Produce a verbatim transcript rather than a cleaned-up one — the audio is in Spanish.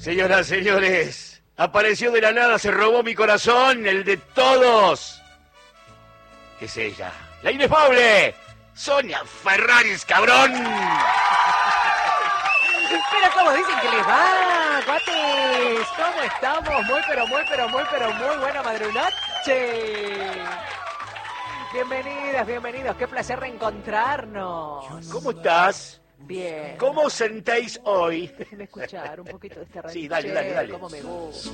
Señoras, señores, apareció de la nada, se robó mi corazón, el de todos. Es ella, la inefable Sonia Ferraris, cabrón. Pero como dicen que les va, cuates, ¿cómo estamos? Muy, pero muy, pero muy, pero muy buena madrunoche. Bienvenidas, bienvenidos, qué placer reencontrarnos. ¿Cómo estás? Bien. ¿Cómo os sentéis hoy? Déjenme escuchar un poquito de este ranchero. Sí, dale, dale, dale. Cómo me gusta.